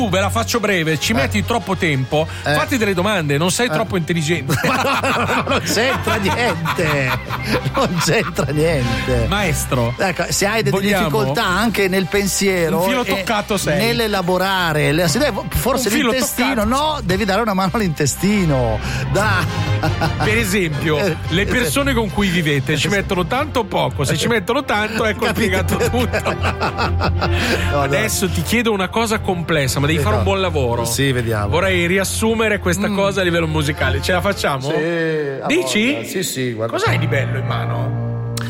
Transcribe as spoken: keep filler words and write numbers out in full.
tu, ve la faccio breve, ci metti eh. troppo tempo, eh. fatti delle domande, non sei eh. troppo intelligente. Non c'entra niente, non c'entra niente. Maestro, ecco, se hai delle vogliamo... difficoltà anche nel pensiero, un filo toccato sei. Nell'elaborare, se deve, forse un l'intestino, no, devi dare una mano all'intestino. Da. Per esempio, le persone con cui vivete ci mettono tanto o poco? Se ci mettono tanto è complicato tutto. No, adesso no. ti chiedo una cosa complessa, ma devi vediamo. fare un buon lavoro. Sì, vediamo. Vorrei riassumere questa mm. cosa a livello musicale. Ce la facciamo? Sì. Dici? Sì, sì. Guarda. Cos'hai di bello in mano?